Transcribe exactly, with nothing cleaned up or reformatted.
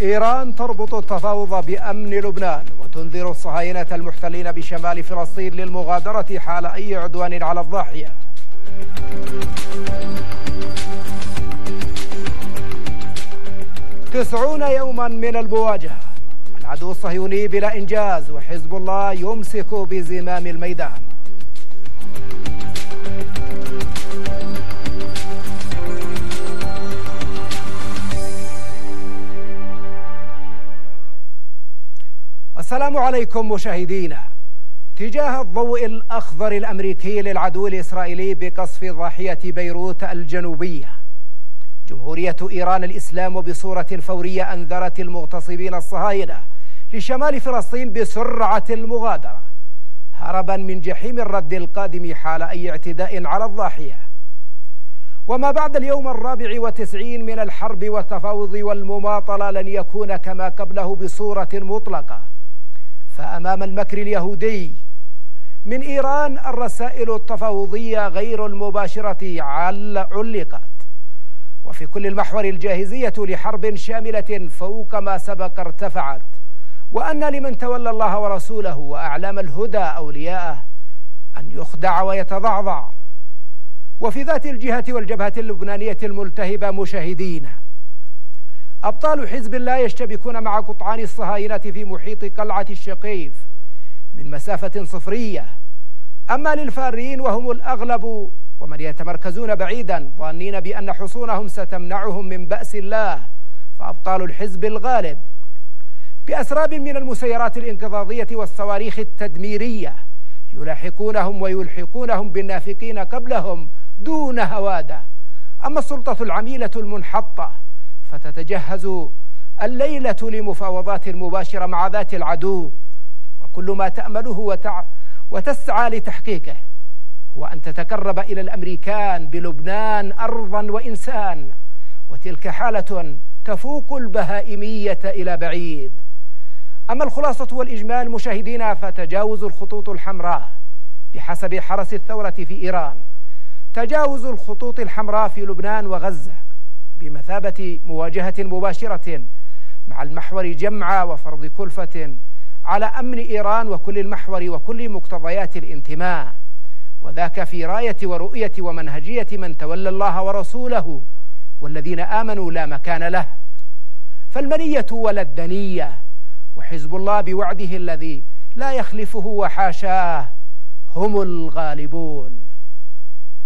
إيران تربط التفاوض بأمن لبنان وتنذر الصهاينة المحتلين بشمال فلسطين للمغادرة حال أي عدوان على الضاحية. تسعون يوما من المواجهة، العدو الصهيوني بلا إنجاز وحزب الله يمسك بزمام الميدان. السلام عليكم مشاهدينا. تجاه الضوء الأخضر الأمريكي للعدو الإسرائيلي بقصف ضاحية بيروت الجنوبية، جمهورية إيران الإسلام بصورة فورية أنذرت المغتصبين الصهاينة لشمال فلسطين بسرعة المغادرة هربا من جحيم الرد القادم حال أي اعتداء على الضاحية. وما بعد اليوم الرابع والتسعين من الحرب والتفاوض والمماطلة لن يكون كما قبله بصورة مطلقة، فأمام المكر اليهودي من إيران الرسائل التفاوضية غير المباشرة علقت، وفي كل المحور الجاهزية لحرب شاملة فوق ما سبق ارتفعت، وأن لمن تولى الله ورسوله وأعلام الهدى أولياءه أن يخدع ويتضعضع. وفي ذات الجهة والجبهة اللبنانية الملتهبة مشاهدين، أبطال حزب الله يشتبكون مع قطعان الصهاينة في محيط قلعة الشقيف من مسافة صفرية. أما للفارين وهم الأغلب ومن يتمركزون بعيدا ظانين بأن حصونهم ستمنعهم من بأس الله، فأبطال الحزب الغالب بأسراب من المسيرات الانقضاضية والصواريخ التدميرية يلاحقونهم ويلحقونهم بالنافقين قبلهم دون هوادة. أما السلطة العميلة المنحطة فتتجهز الليلة لمفاوضات مباشرة مع ذات العدو، وكل ما تأمله وتع... وتسعى لتحقيقه هو أن تتقرب إلى الأمريكان بلبنان أرضا وإنسان، وتلك حالة تفوق البهائمية إلى بعيد. أما الخلاصة والإجمال مشاهدينا، فتجاوز الخطوط الحمراء بحسب حرس الثورة في إيران، تجاوز الخطوط الحمراء في لبنان وغزة بمثابة مواجهة مباشرة مع المحور جمع وفرض كلفة على أمن إيران وكل المحور وكل مقتضيات الانتماء، وذاك في راية ورؤية ومنهجية من تولى الله ورسوله والذين آمنوا لا مكان له. فالمنية ولا الدنية، وحزب الله بوعده الذي لا يخلفه وحاشاه هم الغالبون.